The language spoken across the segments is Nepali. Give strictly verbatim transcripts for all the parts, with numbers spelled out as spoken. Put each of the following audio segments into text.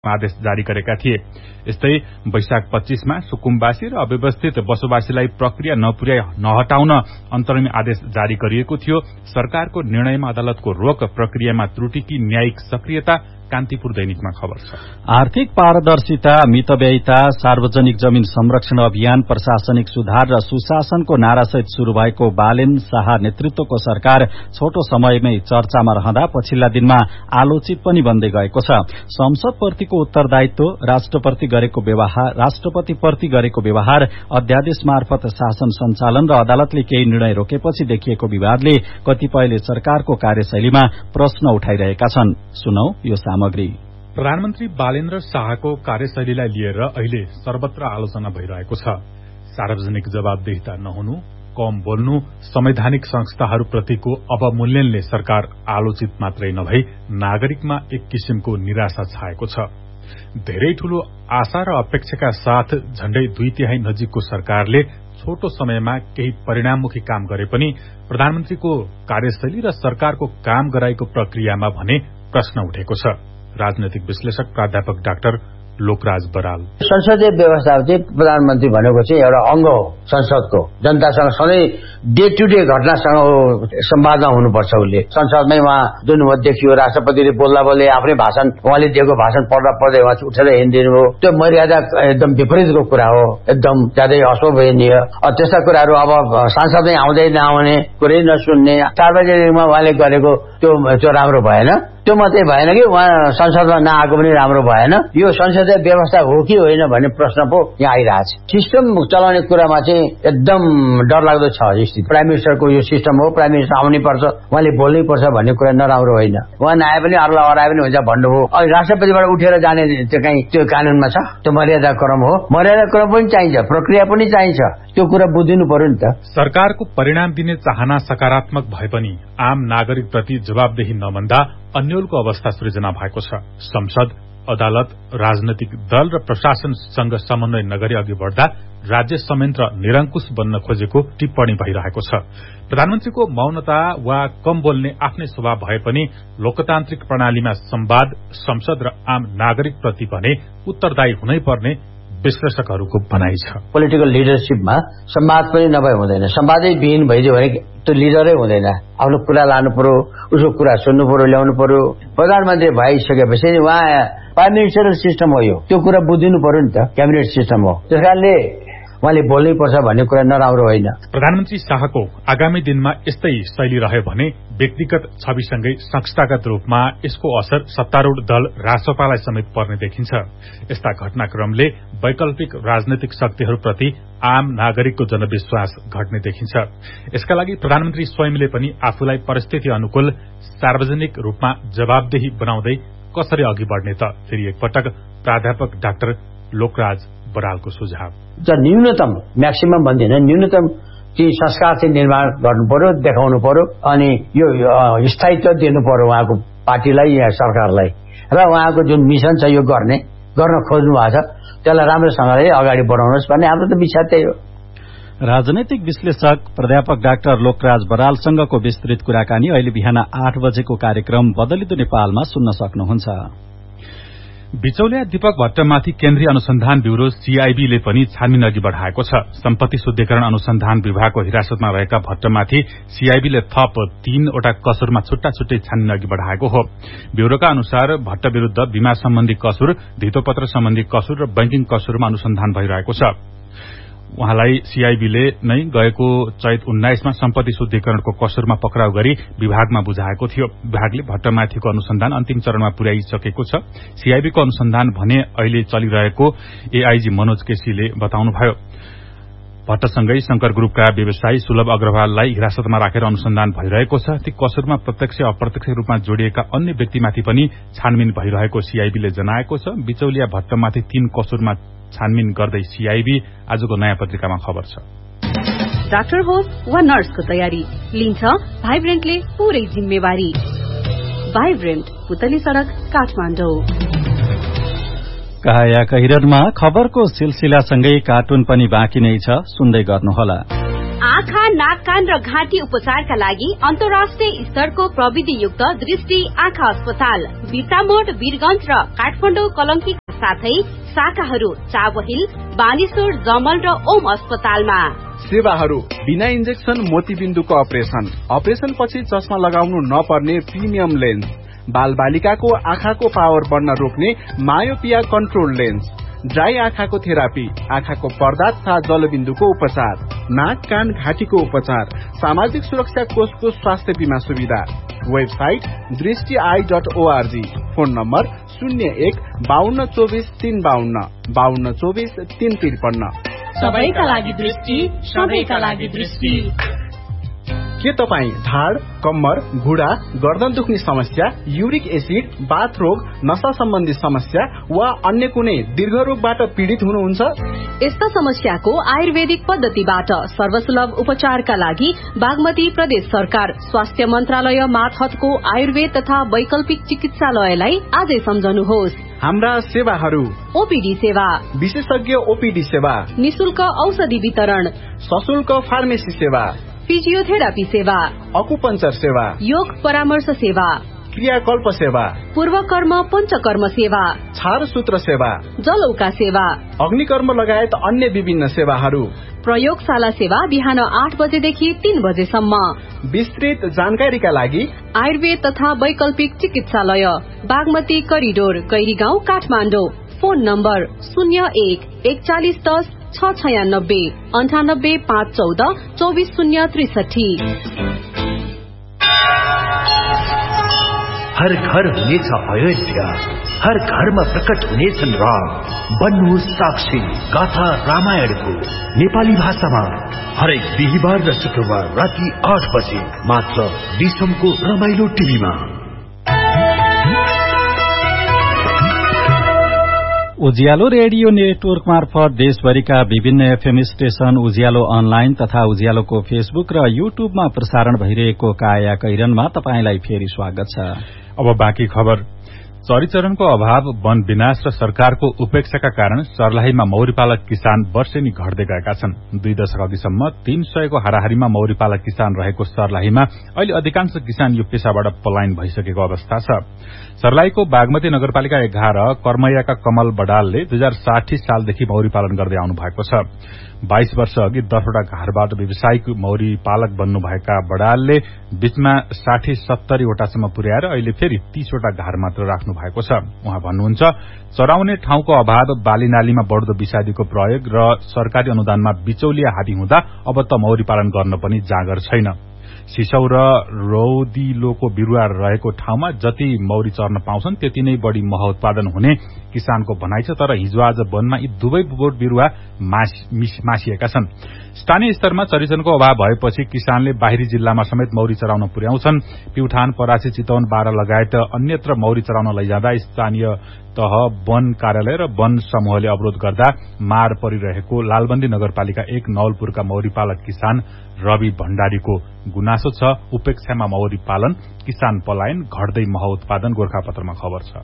आदेश जारी गरेका थिए। यस्तै वैशाख पच्चीसमा सुकुम्बासी र अव्यवस्थित बसोबासीलाई प्रक्रिया नपुर्याई नहटाउन अन्तरिम आदेश जारी गरिएको थियो। सरकारको निर्णयमा अदालतको रोक, प्रक्रियामा त्रुटिकी न्यायिक सक्रियता। कान्तिपुर दैनिकमा खबर छ। आर्थिक पारदर्शिता, मितव्ययिता, सार्वजनिक जमीन संरक्षण अभियान, प्रशासनिक सुधार र सुशासनको नारासहित शुरू भएको बालेन शाह नेतृत्वको सरकार छोटो समयमै चर्चामा रहँदा पछिल्ला दिनमा आलोचित पनि बन्दै गएको छ। संसदप्रतिको उत्तरदायित्व, राष्ट्रपति गरेको व्यवहार राष्ट्रपतिप्रति गरेको व्यवहार, अध्यादेश मार्फत शासन सञ्चालन र अदालतले केही निर्णय रोकेपछि देखिएको विवादले कतिपयले सरकारको कार्यशैलीमा प्रश्न उठाइरहेका छन्। सुनौ यो सामग्री। प्रधानमन्त्री बालेन्द्र शाहको कार्यशैलीलाई लिएर अहिले सर्वत्र आलोचना भइरहेको छ। सार्वजनिक जवाबदेहिता नहुनु, कम बोल्नु, संवैधानिक संस्थाहरूप्रतिको अवमूल्यनले सरकार आलोचित मात्रै नभई नागरिकमा एक किसिमको निराशा छाएको छ। धेरै ठूलो आशा र अपेक्षाका साथ झण्डै दुई तिहाई नजिकको सरकारले छोटो समयमा केही परिणाममुखी काम गरे पनि प्रधानमन्त्रीको कार्यशैली र सरकारको काम गराएको प्रक्रियामा भने प्रश्न उठेको छ। राजनैतिक विश्लेषक प्राध्यापक डाक्टर लोकराज बराल। संसदीय व्यवस्था चाहिँ प्रधानमन्त्री भनेको चाहिँ एउटा अंग हो संसदको। जनतासँग सधैँ डे टु डे घटनासँग संवादमा हुनुपर्छ। उसले संसदमै उहाँ जुन देखियो राष्ट्रपतिले बोल्दा बोल्दै आफ्नै भाषण उहाँले दिएको भाषण पढ्दा पढ्दै उहाँ उठेर हिँडिदिनु हो। त्यो मर्यादा एकदम विपरीतको कुरा हो, एकदम ज्यादै अशोभनीय। त्यस्ता कुराहरू अब सांसदमै आउँदै नआउने, कुरै नसुन्ने, सार्वजनिकमा उहाँले गरेको त्यो त्यो राम्रो भएन। त्यो मात्रै भएन कि उहाँ संसदमा नआएको पनि राम्रो भएन। यो संसदीय व्यवस्था हो कि होइन भन्ने प्रश्न पो यहाँ आइरहेछ। सिस्टम चलाउने कुरामा चाहिँ एकदम डरलाग्दो छ स्थिति। प्राइम मिनिस्टरको यो सिस्टम हो, प्राइम मिनिस्टर आउनै पर्छ, उहाँले बोल्नै पर्छ भन्ने कुरा नराम्रो होइन। उहाँ नआए पनि अरूलाई हराए पनि हुन्छ भन्नु हो। अनि राष्ट्रपतिबाट उठेर जाने त्यो कहीँ त्यो कानूनमा छ? त्यो मर्यादा क्रम हो। मर्यादा क्रम पनि चाहिन्छ, प्रक्रिया पनि चाहिन्छ। त्यो कुरा बुझिनु पर्यो नि त। सरकारको परिणाम दिने चाहना सकारात्मक भए पनि आम नागरिकप्रति जवाबदेही नभन्दा अन्यलको अवस्था सृजना भएको छ। संसद, अदालत, राजनैतिक दल र प्रशासनसँग समन्वय नगरी अघि बढ्दा राज्य संयन्त्र निरंकुश बन्न खोजेको टिप्पणी भइरहेको छ। प्रधानमन्त्रीको मौनता वा कम बोल्ने आफ्नै स्वभाव भए पनि लोकतान्त्रिक प्रणालीमा संवाद, संसद र आम नागरिकप्रति भने उत्तरदायी हुनै पर्ने विश्लेषकहरूको भनाइ छ। पोलिटिकल लिडरशिपमा संवाद पनि नभए हुँदैन। संवादै विहीन भइदियो भने त्यो लिडरै हुँदैन। आफ्नो कुरा लानु पर्यो, उसको कुरा सुन्नु पर्यो, ल्याउनु पर्यो। प्रधानमन्त्री भइसकेपछि उहाँ प्राइम मिनिस्टरल सिस्टम हो। यो त्यो कुरा बुझिनु पर्यो नि त। क्याबिनेट सिस्टम हो, त्यस कारणले उहाँले बोल्नै पर्छ भन्ने कुरा नराम्रो होइन। प्रधानमन्त्री शाहको आगामी दिनमा यस्तै शैली रह्यो भने व्यक्तिगत छविसँगै संस्थागत रूपमा यसको असर सत्तारूढ़ दल रासपालाई समेत पर्ने देखिन्छ। यस्ता घटनाक्रमले वैकल्पिक राजनैतिक शक्तिहरूप्रति आम नागरिकको जनविश्वास घट्ने देखिन्छ। यसका लागि प्रधानमन्त्री स्वयंले पनि आफूलाई परिस्थिति अनुकूल सार्वजनिक रूपमा जवाबदेही बनाउँदै कसरी अघि बढ्ने त? फेरि एकपटक प्राध्यापक डाक्टर लोकराज बरालको सुझाव। न्यूनतम म्याक्सिमम भन्दैन, न्यूनतम चाहिँ संस्कार चाहिँ निर्माण गर्नु पर्यो, देखाउनु पर्यो। अनि यो स्थायित्व दिनु पर्यो उहाँको पार्टीलाई या सरकारलाई। र उहाँको जुन मिसन छ यो गर्ने गर्न खोज्नु भएको छ, त्यसलाई राम्रोसँगले अगाडि बढाउनुहोस् भन्ने हाम्रो त विचार त्यही हो। राजनैतिक विश्लेषक प्राध्यापक डाक्टर लोकराज बरालसँगको विस्तृत कुराकानी अहिले बिहान आठ बजेको कार्यक्रम बदलिदो नेपालमा सुन्न सक्नुहुन्छ। बिचौलिया दीपक भट्टमाथि केन्द्रीय अनुसन्धान ब्यूरो सीआईबीले पनि छानबिन अघि बढ़ाएको छ। सम्पत्ति शुद्धिकरण अनुसन्धान विभागको हिरासतमा रहेका भट्टमाथि सीआईबीले थप तीनवटा कसुरमा छुट्टा छुट्टै छानबिन अघि बढ़ाएको हो। ब्यूरोका अनुसार भट्ट विरूद्ध बीमा सम्बन्धी कसुर, धितोपत्र सम्बन्धी कसुर र बैंकिङ कसुरमा अनुसन्धान भइरहेको छ। उहाँलाई सीआईबीले नै गएको चैत उन्नाइसमा सम्पत्ति शुद्धिकरणको कसुरमा पक्राउ गरी विभागमा बुझाएको थियो। विभागले भट्टमाथिको अनुसन्धान अन्तिम चरणमा पुर्याइसकेको छ। सीआईबीको अनुसन्धान भने अहिले चलिरहेको एआईजी मनोज केसीले बताउनुभयो। भट्टसँगै शंकर ग्रुपका व्यवसायी सुलभ अग्रवाललाई हिरासतमा राखेर अनुसन्धान भइरहेको छ। ती कसुरमा प्रत्यक्ष अप्रत्यक्ष रूपमा जोडिएका अन्य व्यक्तिमाथि पनि छानबिन भइरहेको सीआईबीले जनाएको छ। बिचौलिया भट्टमाथि तीन कसुरमा छानबिन गर्दै सीआईबी आजको नयाँ पत्रिकामा खबर छ। डाक्टर होस् वा नर्सको तयारी लिन्छ भाइब्रेन्टले पूरै जिम्मेवारी। भाइब्रेन्ट, पुतली सड़क, काठमाडौँ। काया कैरनमा खबरको सिलसिलासँगै कार्टुन पनि बाँकी नै छ, सुन्दै गर्नुहोला। आँखा, नाक, कान र घाँटी उपचारका लागि अन्तर्राष्ट्रिय स्तरको प्रविधियुक्त दृष्टि आँखा अस्पताल बिर्तामोड, वीरगंज र काठमाडौँ कलंकीका साथै शाखाहरू चाबहिल, बानेश्वर, जमल र ओम अस्पतालमा। सेवाहरू बिना इन्जेक्सन मोतीबिन्दुको अपरेसन, अपरेसन पछि चस्मा लगाउनु नपर्ने प्रिमियम लेन्स, बाल बालिकाको आँखाको पावर बढ्न रोक्ने मायोपिया कन्ट्रोल लेन्स, ड्राई आँखाको थेरापी, आँखाको पर्दा तथा जलबिन्दुको उपचार, नाक, कान, घाँटीको उपचार, सामाजिक सुरक्षा कोषको स्वास्थ्य बीमा सुविधा। वेबसाइट दृष्टि I dot ORG. Phone number शून्य एक बाहन्न चौबिस तीन बाहन्न बाहन्न चौबिस तीन त्रिपन्न। सबैका लागि दृष्टि, सबैका लागि दृष्टि। के तपाईँ ढाड, कम्मर, घुँडा, गर्दन दुख्ने समस्या, युरिक एसिड, बाथ रोग, नशा सम्बन्धी समस्या वा अन्य कुनै दीर्घ रोगबाट पीड़ित हुनुहुन्छ? यस्ता समस्याको आयुर्वेदिक पद्धतिबाट सर्वसुलभ उपचारका लागि बागमती प्रदेश सरकार स्वास्थ्य मन्त्रालय मार्फतको आयुर्वेद तथा वैकल्पिक चिकित्सालयलाई आजै सम्झनुहोस्। हाम्रा सेवाहरू: ओपीडी सेवा, विशेषज्ञ ओपीडी सेवा, निशुल्क औषधि वितरण, सशुल्क फार्मेसी सेवा, फिजियोथेरापी सेवा, अकुपञ्चर सेवा, योग परामर्श सेवा, क्रियाकल्प सेवा, पूर्वकर्म पञ्चकर्म सेवा, छारसूत्र सेवा, जलौका सेवा, अग्निकर्म लगायत अन्य विभिन्न सेवाहरू। प्रयोगशाला सेवा बिहान आठ बजेदेखि तीन बजेसम्म। विस्तृत जानकारीका लागि आयुर्वेद तथा वैकल्पिक चिकित्सालय Bagmati corridor, Gairigaun, Kathmandu. Phone number शून्य एक एकचालिस दस छ छयानब्बे अन्ठानब्बे पाँच चौध चौबिस शून्य त्रिसठी। हर घर हुनेछ अयोध्या, हर घरमा प्रकट हुनेछन् राम। बन्नुहोस् साक्षी गाथा रामायणको नेपाली भाषामा हरेक बिहिबार र शुक्रबार राति आठ बजे मात्र दिसमको रमाइलो टिभीमा। उज्यालो रेडियो नेटवर्क मार्फत देशभरिका विभिन्न एफएम स्टेशन, उज्यालो अनलाइन तथा उज्यालोको फेसबुक र युट्युबमा प्रसारण भइरहेको काया कैरनमा तपाईंलाई फेरि स्वागत छ। अब बाँकी खबर। चरीचरणको अभाव, वन विनाश र सरकारको उपेक्षाका कारण सर्लाहीमा मौरीपालक किसान वर्षेनी घट्दै गएका छन्। दुई दशक अघिसम्म तीन सयको हाराहारीमा मौरीपालक किसान रहेको सर्लाहीमा अहिले अधिकांश किसान यो पेशाबाट पलायन भइसकेको अवस्था छ। सर्लाहीको बागमती नगरपालिका एघार कर्मैयाका कमल बडालले दुई हजार साठी सालदेखि मौरी पालन गर्दै आउनु भएको छ। बाइस वर्ष अघि दसवटा घरबाट व्यावसायिक मौरी पालक बन्नुभएका बडालले बीचमा साठी सत्तरी वटासम्म पुर्याएर अहिले फेरि तीसवटा घर मात्र राख्नु भएको छ। उहाँ भन्नुहुन्छ, चराउने ठाउँको अभाव, बालीनालीमा बढ़दो विषादीको प्रयोग र सरकारी अनुदानमा बिचौलिया हाबी हुँदा अब त मौरी पालन गर्न पनि जाँगर छैन। सिसौ र रौदिलोको बिरूवा रहेको ठाउँमा जति मौरी चर्न पाउँछन् त्यति नै बढ़ी मह उत्पादन हुने किसानको भनाइ छ। तर हिजो आज वनमा यी दुवै बोट बिरूवा मासिएका छन्। स्थानीय स्तरमा चरीचरणको अभाव भएपछि किसानले बाहिरी जिल्लामा समेत मौरी चराउन पुर्याउँछन्। प्युठान, परासी, चितवन, बारा लगायत अन्यत्र मौरी चराउन लैजाँदा स्थानीय तह, वन कार्यालय र वन समूहले अवरोध गर्दा मार परिरहेको लालबन्दी नगरपालिका एक नवलपुरका मौरी पालक किसान रवि भण्डारीको गुनासो छ। उपेक्षामा मौरी पालन, किसान पलायन, घट्दै मह उत्पादन। गोर्खापत्रमा खबर छ।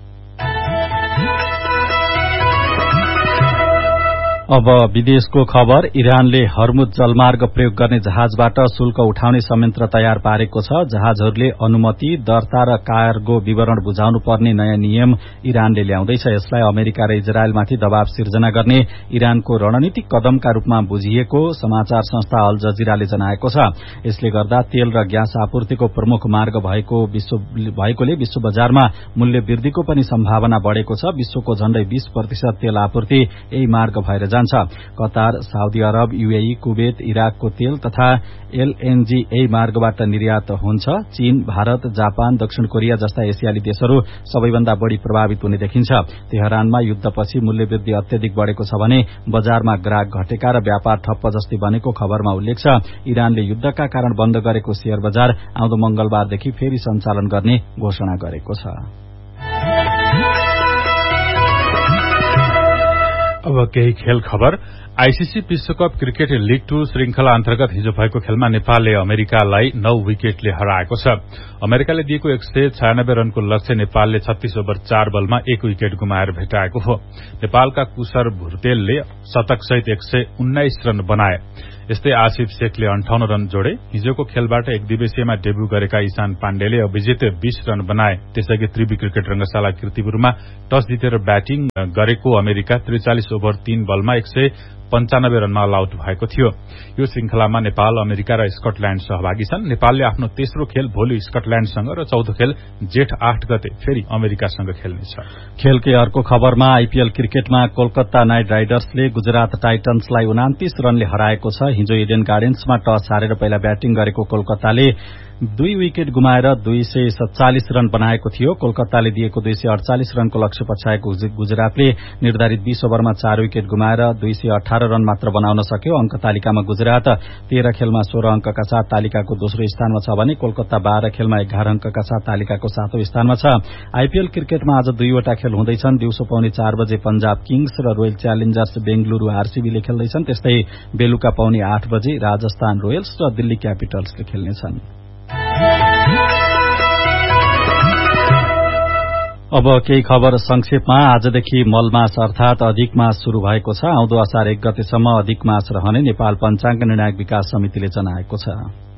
अब विदेशको खबर। इरानले हर्मुज जलमार्ग प्रयोग गर्ने जहाजबाट शुल्क उठाउने संयन्त्र तयार पारेको छ। जहाजहरूले अनुमति, दर्ता र कार्गो विवरण बुझाउनु पर्ने नयाँ नियम इरानले ल्याउँदैछ। यसलाई अमेरिका र इजरायलमाथि दबाव सिर्जना गर्ने इरानको रणनीतिक कदमका रूपमा बुझिएको समाचार संस्था अल जजिराले जनाएको छ। यसले गर्दा तेल र ग्यास आपूर्तिको प्रमुख मार्ग भएको विश्व भएकोले विश्व बजारमा मूल्य वृद्धिको पनि सम्भावना बढ़ेको छ। विश्वको झण्डै बीस प्रतिशत तेल आपूर्ति यही मार्ग भएर जान्छ। Qatar, Saudi Arab, UAE, Kuwait, इराकको तेल तथा एलएनजी यही मार्गबाट निर्यात हुन्छ। चीन, भारत, जापान, दक्षिण कोरिया जस्ता एसियाली देशहरू सबैभन्दा बढ़ी प्रभावित हुने देखिन्छ। तेहरानमा युद्धपछि मूल्यवृद्धि अत्यधिक बढ़ेको छ भने बजारमा ग्राहक घटेका र व्यापार ठप्प जस्तै बनेको खबरमा उल्लेख छ। इरानले युद्धका कारण बन्द गरेको शेयर बजार आउँदो मंगलबारदेखि फेरि सञ्चालन गर्ने घोषणा गरेको छ। अब अब केही खेल खबर। आईसीसी विश्वकप क्रिकेट लीग टू श्रृंखला अन्तर्गत हिजो भएको खेलमा नेपालले अमेरिकालाई नौ विकेटले हराएको छ। अमेरिकाले दिएको एक सय छयानब्बे रनको लक्ष्य नेपालले छत्तीस ओभर चार बलमा एक विकेट गुमाएर भेटाएको हो। नेपालका कुशर भुर्तेलले शतकसहित एक सय उन्नाइस रन बनाए। यस्तै आसिफ शेखले अन्ठाउन्न रन जोडे। हिजोको खेलबाट एक दिवसीयमा डेब्यू गरेका ईशान पाण्डेले अभिजित बीस रन बनाए। त्यसैगरी त्रिवी क्रिकेट रंगशाला कीर्तिपुरमा टस जितेर ब्याटिङ गरेको अमेरिका त्रिचालिस ओभर तीन बलमा एक सय पञ्चानब्बे रनमा अल आउट भएको थियो। यो श्रृंखलामा नेपाल, अमेरिका र स्कटल्याण्ड सहभागी छन्। नेपालले आफ्नो तेस्रो खेल भोलि स्कटल्याण्डसँग र चौथो खेल जेठ आठ गते फेरि अमेरिकासँग खेल्नेछ। खेलकै अर्को खबरमा आईपीएल क्रिकेटमा कोलकाता नाइट राइडर्सले गुजरात टाइटन्सलाई उनातीस रनले हराएको छ। हिजो इडेन गार्डन्समा टस हारेर पहिला ब्याटिङ गरेको कोलकाताले दुई विकेट गुमाएर दुई सय सत्तालिस रन बनाएको थियो। कोलकाताले दिएको दुई सय अडचालिस रनको लक्ष्य पछ्याएको गुजरातले निर्धारित बीस ओभरमा चार विकेट गुमाएर दुई सय अठार रन मात्र बनाउन सक्यो। अंक तालिकामा गुजरात तेह्र खेलमा सोह्र अंकका साथ तालिकाको दोस्रो स्थानमा छ भने कोलकाता बाह्र खेलमा एघार अंकका साथ तालिकाको सातौं स्थानमा छ। आईपीएल क्रिकेटमा आज दुईवटा खेल हुँदैछन्। दिउँसो पाउने चार बजे पंजाब किङ्स र रोयल च्यालेन्जर्स बेंगलुरू आरसीबीले खेल्दैछन्। त्यस्तै बेलुका पाउने आठ बजे राजस्थान रोयल्स र दिल्ली क्यापिटल्सले खेल्नेछन्। अब केही खबर संक्षेपमा। आजदेखि मलमास अर्थात अधिक मास शुरू भएको छ। आउँदो असार एक गतेसम्म अधिक मास रहने नेपाल पञ्चाङ्ग निर्णायक विकास समितिले जनाएको छ।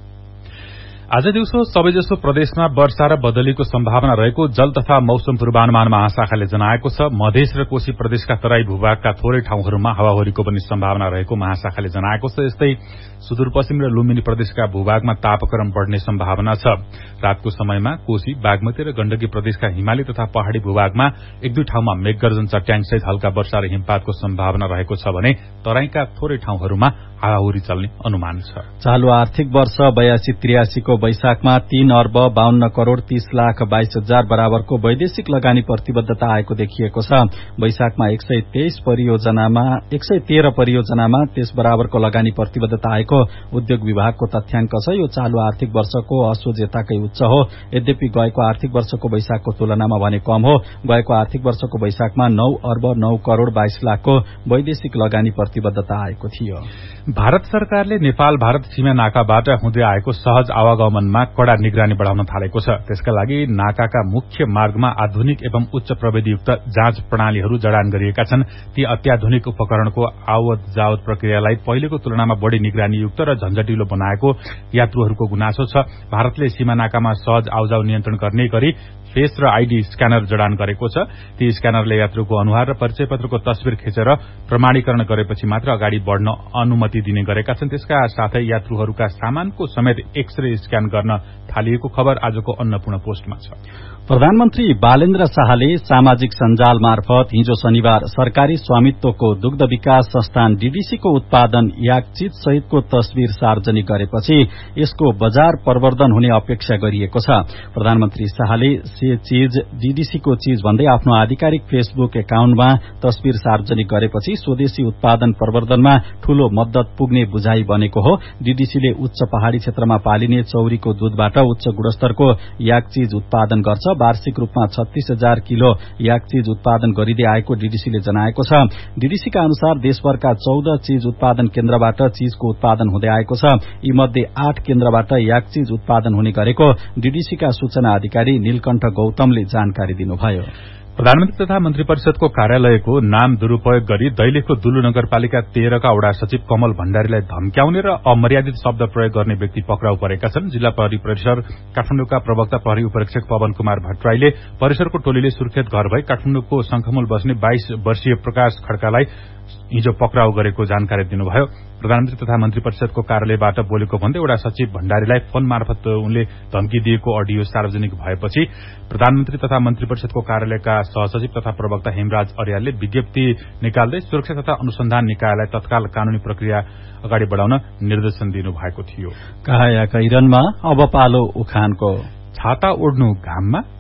आज दिउँसो सबैजसो प्रदेशमा वर्षा र बदलीको सम्भावना रहेको जल तथा मौसम पूर्वानुमान महाशाखाले जनाएको छ। मधेस र कोशी प्रदेशका तराई भूभागका थोरै ठाउँहरूमा हावाहुरीको पनि सम्भावना रहेको महाशाखाले जनाएको छ। यस्तै सुदूरपश्चिम र लुम्बिनी प्रदेशका भूभागमा तापक्रम बढ़ने सम्भावना छ। रातको समयमा कोशी, बागमती र गण्डकी प्रदेशका हिमाली तथा पहाड़ी भूभागमा एक दुई ठाउँमा मेघगर्जन चट्याङसहित हल्का वर्षा र हिमपातको सम्भावना रहेको छ भने तराईका थोरै ठाउँहरूमा हावाहुरी चल्ने अनुमान छ। चालू आर्थिक वर्ष बयासी त्रियासी को वैशाखमा तीन अर्ब बाहन्न करोड़ तीस लाख बाइस हजार बराबरको वैदेशिक लगानी प्रतिबद्धता आएको देखिएको छ। वैशाखमा एक सय तेइस परियोजनामा एक सय तेह्र परियोजनामा त्यस बराबरको लगानी प्रतिबद्धता आएको उद्योग विभागको तथ्याङ्क छ। यो चालू आर्थिक वर्षको असोजेताकै उच्च हो। यद्यपि गएको आर्थिक वर्षको वैशाखको तुलनामा भने कम हो। गएको आर्थिक वर्षको वैशाखमा नौ अर्ब नौ करोड़ बाइस लाखको वैदेशिक लगानी प्रतिबद्धता आएको थियो। भारत सरकारले नेपाल भारत सीमा नाकाबाट हुँदै आएको सहज आवागमनमा कड़ा निगरानी बढ़ाउन थालेको छ। त्यसका लागि नाकाका मुख्य मार्गमा आधुनिक एवं उच्च प्रविधियुक्त जाँच प्रणालीहरू जडान गरिएका छन्। ती अत्याधुनिक उपकरणको आवत जावत प्रक्रियालाई पहिलेको तुलनामा बढ़ी निगरानीयुक्त र झन्झटिलो बनाएको यात्रुहरूको गुनासो छ। भारतले सीमा नाकामा सहज आउजाउ नियन्त्रण गर्ने गरी फेस र आईडी स्क्यानर जडान गरेको छ। ती स्क्यानरले यात्रुको अनुहार र परिचय पत्रको तस्विर खिचेर प्रमाणीकरण गरेपछि मात्र अगाडि बढ़न अनुमति दिने गरेका छन्। त्यसका साथै यात्रुहरूका सामानको समेत एक्सरे स्क्यान गर्न थालिएको खबर आजको अन्नपूर्ण पोस्टमा छ। प्रधानमन्त्री बालेन्द्र शाहले सामाजिक सञ्जाल मार्फत हिजो शनिबार सरकारी स्वामित्वको दुग्ध विकास संस्थान डीडीसीको उत्पादन याकचिज सहितको तस्विर सार्वजनिक गरेपछि यसको बजार प्रवर्धन हुने अपेक्षा गरिएको छ। प्रधानमन्त्री शाहले से चीज डीडीसीको चीज भन्दै आफ्नो आधिकारिक फेसबुक एकाउन्टमा तस्विर सार्वजनिक गरेपछि स्वदेशी उत्पादन प्रवर्धनमा ठूलो मद्दत पुग्ने बुझाइ बनेको हो। डीडीसीले उच्च पहाड़ी क्षेत्रमा पालिने चौरीको दूधबाट उच्च गुणस्तरको याकचिज उत्पादन गर्छ। वार्षिक रूपमा छत्तीस हजार किलो याकचिज उत्पादन गरिँदै आएको डीडीसीले जनाएको छ। डीडीसीका अनुसार देशभरका चौध चीज उत्पादन केन्द्रबाट चीजको उत्पादन हुँदै आएको छ। यी मध्ये आठ केन्द्रबाट याकचिज उत्पादन हुने गरेको डीडीसीका सूचना अधिकारी नीलकण्ठ गौतमले जानकारी दिनुभयो। प्रधानमन्त्री तथा मन्त्री परिषदको कार्यालयको नाम दुरूपयोग गरी दैलेखको दुल्लु नगरपालिका तेह्रका वडा सचिव कमल भण्डारीलाई धम्क्याउने र अमर्यादित शब्द प्रयोग गर्ने व्यक्ति पक्राउ परेका छन्। जिल्ला प्रहरी परिसर काठमाडौँका प्रवक्ता प्रहरी उपरीक्षक पवन कुमार भट्टराईले परिसरको टोलीले सुर्खेत घर भई काठमाडौँको शंखमूल बस्ने बाइस वर्षीय प्रकाश खड्कालाई हिजो पक्राउ गरेको जानकारी दिनुभयो। प्रधानमन्त्री तथा मन्त्री परिषदको कार्यालयबाट बोलेको भन्दै वडा सचिव भण्डारीलाई फोन मार्फत उनले धम्की दिएको अडियो सार्वजनिक भएपछि प्रधानमन्त्री तथा मन्त्री परिषदको कार्यालयका सहसचिव तथा प्रवक्ता हेमराज अर्यालले विज्ञप्ति निकाल्दै सुरक्षा तथा अनुसन्धान निकायलाई तत्काल कानूनी प्रक्रिया अगाडि बढ़ाउन निर्देशन दिनुभएको थियो। काया कैरनमा अब पालो उखानको। छाता ओढ्नु घाममा,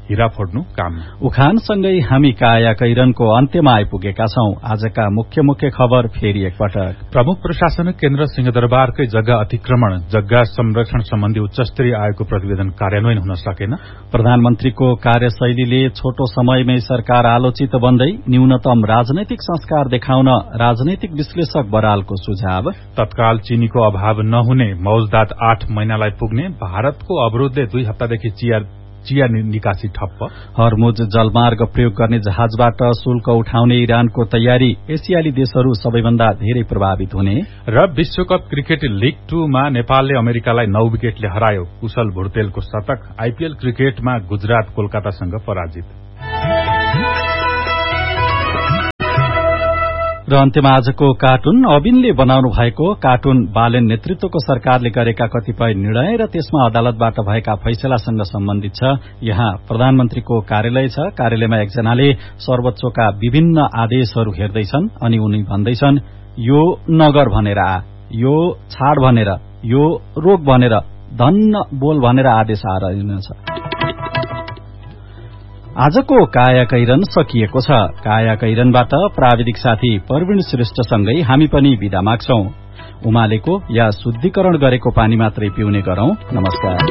हिरा फोड्नु काम। उखानसँगै हामी काया कैरनको अन्त्यमा आइपुगेका छौं। आजका मुख्य मुख्य खबर फेरि एकपटक। प्रमुख प्रशासनिक केन्द्र सिंहदरबारकै जग्गा अतिक्रमण जग्गा संरक्षण सम्बन्धी उच्चस्तरीय आयोगको प्रतिवेदन कार्यान्वयन हुन सकेन। प्रधानमन्त्रीको कार्यशैलीले छोटो समयमै सरकार आलोचित बन्दै न्यूनतम राजनैतिक संस्कार देखाउन राजनैतिक विश्लेषक बरालको सुझाव। तत्काल चीनीको अभाव नहुने मौजदात आठ महिनालाई पुग्ने भारतको अवरोधले दुई हप्तादेखि चिया चिया निकासी ठप्प। हर्मुज जलमार्ग प्रयोग गर्ने जहाजबाट शुल्क उठाउने इरानको तयारी। एसियाली देशहरू सबैभन्दा धेरै प्रभावित हुने। र विश्वकप क्रिकेट लीग टूमा नेपालले अमेरिकालाई नौ विकेटले हरायो। कुशल भुर्तेलको शतक। आईपीएल क्रिकेटमा गुजरात कोलकातासँग पराजित। र अन्त्यमा आजको कार्टुन। अबिनले बनाउनु भएको कार्टुन बालेन नेतृत्वको सरकारले गरेका कतिपय निर्णय र त्यसमा अदालतबाट भएका फैसलासँग सम्बन्धित छ। यहाँ प्रधानमन्त्रीको कार्यालय छ। कार्यालयमा एकजनाले सर्वोच्चका विभिन्न आदेशहरू हेर्दैछन् अनि उनी भन्दैछन् यो नगर भनेर आ, यो छाड भनेर, यो रोक भनेर, धन्न बोल भनेर आदेश आएर छ। आजको काया कैरन सकिएको छ। काया कैरनबाट प्राविधिक साथी परवीण श्रेष्ठसँगै हामी पनि बिदा माग्छौं। उमालेको या शुद्धिकरण गरेको पानी मात्रै पिउने गरौं। नमस्कार।